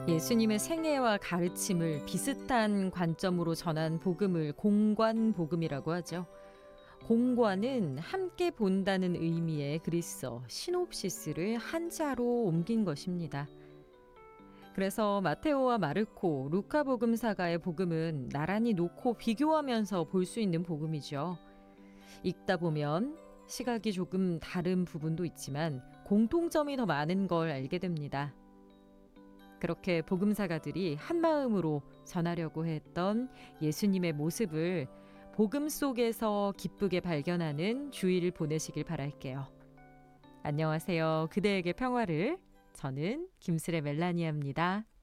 예수님의 생애와 가르침을 비슷한 관점으로 전한 복음을 공관복음이라고 하죠. 공관은 함께 본다는 의미의 그리스어 시놉시스를 한자로 옮긴 것입니다. 그래서 마테오와 마르코, 루카복음사가의 복음은 나란히 놓고 비교하면서 볼 수 있는 복음이죠. 읽다 보면 시각이 조금 다른 부분도 있지만 공통점이 더 많은 걸 알게 됩니다. 그렇게 복음사가들이 한마음으로 전하려고 했던 예수님의 모습을 복음 속에서 기쁘게 발견하는 주일을 보내시길 바랄게요. 안녕하세요. 그대에게 평화를. 저는 김슬의 멜라니아입니다.